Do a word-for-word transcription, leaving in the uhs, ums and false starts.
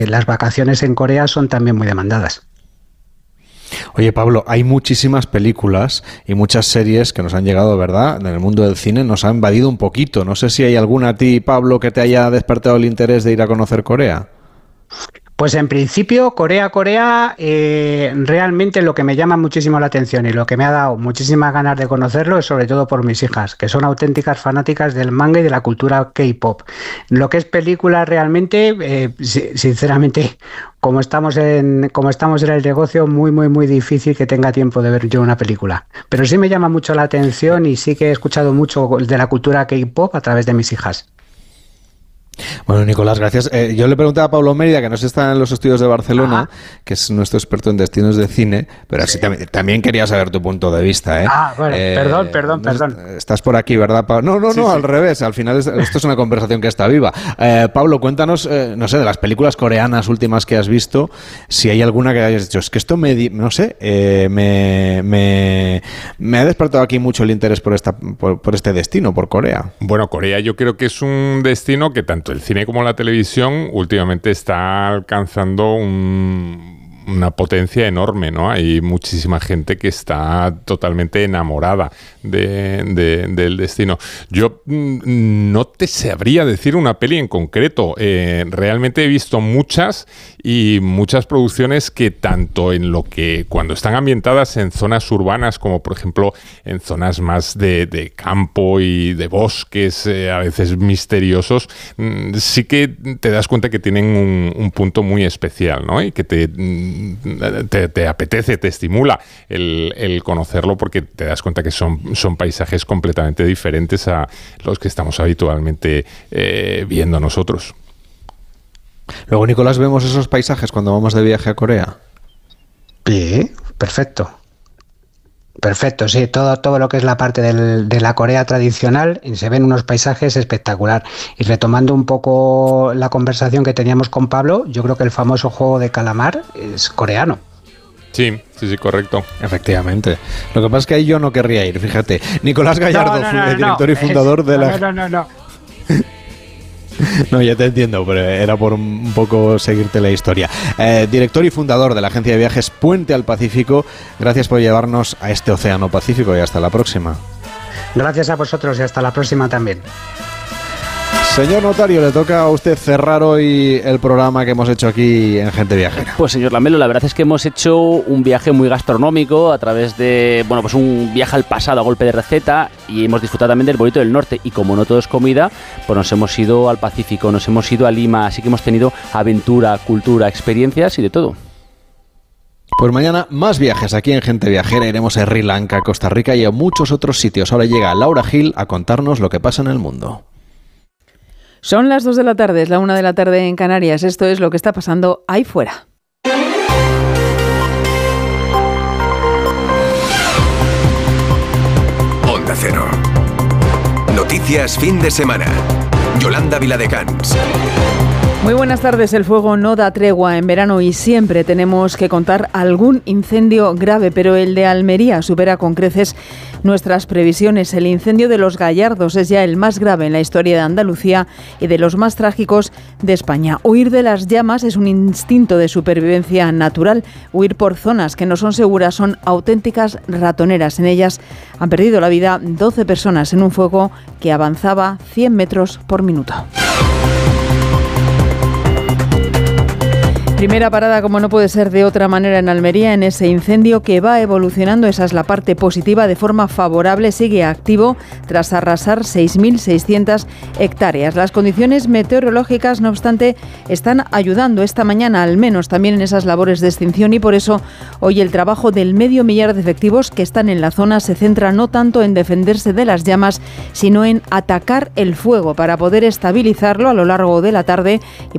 las vacaciones en Corea son también muy demandadas. Oye, Pablo, hay muchísimas películas y muchas series que nos han llegado, ¿verdad? En el mundo del cine nos han invadido un poquito. No sé si hay alguna a ti, Pablo, que te haya despertado el interés de ir a conocer Corea. Pues en principio, Corea, Corea, eh, realmente lo que me llama muchísimo la atención y lo que me ha dado muchísimas ganas de conocerlo es sobre todo por mis hijas, que son auténticas fanáticas del manga y de la cultura K-pop. Lo que es película realmente, eh, sinceramente, como estamos en, como estamos en el negocio, muy, muy, muy difícil que tenga tiempo de ver yo una película. Pero sí me llama mucho la atención y sí que he escuchado mucho de la cultura K-pop a través de mis hijas. Bueno, Nicolás, gracias. Eh, yo le preguntaba a Pablo Mérida, que no está en los estudios de Barcelona, ah. que es nuestro experto en destinos de cine, pero así también, también quería saber tu punto de vista. ¿eh? Ah, bueno, eh, perdón, perdón, no, perdón. Estás por aquí, ¿verdad, Pablo? No, no, sí, no, sí. Al revés. Al final es, esto es una conversación que está viva. Eh, Pablo, cuéntanos, eh, no sé, de las películas coreanas últimas que has visto, si hay alguna que hayas dicho, es que esto me, no sé, eh, me, me, me ha despertado aquí mucho el interés por, esta, por, por este destino, por Corea. Bueno, Corea yo creo que es un destino que tanto el cine como la televisión últimamente está alcanzando un, una potencia enorme, ¿no? Hay muchísima gente que está totalmente enamorada de, de, del destino. Yo mm, no te sabría decir una peli en concreto. Eh, realmente he visto muchas y muchas producciones que tanto en lo que cuando están ambientadas en zonas urbanas como por ejemplo en zonas más de, de campo y de bosques eh, a veces misteriosos, mm, sí que te das cuenta que tienen un, un punto muy especial, ¿no? Y que te, te, te apetece, te estimula el, el conocerlo porque te das cuenta que son, son paisajes completamente diferentes a los que estamos habitualmente eh, viendo nosotros. Luego, Nicolás, vemos esos paisajes cuando vamos de viaje a Corea. Sí, perfecto. Perfecto, sí, todo, todo lo que es la parte del, de la Corea tradicional, se ven unos paisajes espectacular. Y retomando un poco la conversación que teníamos con Pablo, yo creo que el famoso juego de calamar es coreano. Sí, sí, sí, correcto. Efectivamente. Lo que pasa es que ahí yo no querría ir, fíjate. Nicolás Gallardo, no, no, no, director no, y fundador es, de la... No, no, no, no. No, ya te entiendo, pero era por un poco seguirte la historia. Eh, director y fundador de la agencia de viajes Puente al Pacífico, gracias por llevarnos a este océano Pacífico y hasta la próxima. Gracias a vosotros y hasta la próxima también. Señor notario, le toca a usted cerrar hoy el programa que hemos hecho aquí en Gente Viajera. Pues señor Lamelo, la verdad es que hemos hecho un viaje muy gastronómico a través de, bueno, pues un viaje al pasado a golpe de receta y hemos disfrutado también del Bonito del Norte y como no todo es comida, pues nos hemos ido al Pacífico, nos hemos ido a Lima, así que hemos tenido aventura, cultura, experiencias y de todo. Pues mañana más viajes aquí en Gente Viajera, iremos a Sri Lanka, Costa Rica y a muchos otros sitios. Ahora llega Laura Gil a contarnos lo que pasa en el mundo. Son las dos de la tarde, es la una de la tarde en Canarias. Esto es lo que está pasando ahí fuera. Onda Cero. Noticias fin de semana. Yolanda Viladecans. Muy buenas tardes. El fuego no da tregua en verano y siempre tenemos que contar algún incendio grave, pero el de Almería supera con creces nuestras previsiones. El incendio de Los Gallardos es ya el más grave en la historia de Andalucía y de los más trágicos de España. Huir de las llamas es un instinto de supervivencia natural. Huir por zonas que no son seguras son auténticas ratoneras. En ellas han perdido la vida doce personas en un fuego que avanzaba cien metros por minuto. Primera parada, como no puede ser de otra manera, en Almería, en ese incendio que va evolucionando. Esa es la parte positiva, de forma favorable. Sigue activo tras arrasar seis mil seiscientas hectáreas. Las condiciones meteorológicas, no obstante, están ayudando esta mañana, al menos también en esas labores de extinción, y por eso hoy el trabajo del medio millar de efectivos que están en la zona se centra no tanto en defenderse de las llamas, sino en atacar el fuego para poder estabilizarlo a lo largo de la tarde y